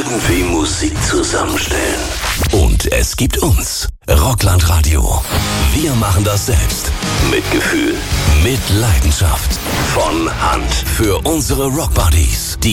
irgendwie Musik zusammenstellen. Und es gibt uns. Rockland-Radio. Wir machen das selbst. Mit Gefühl. Mit Leidenschaft. Von Hand. Für unsere Rockbuddies.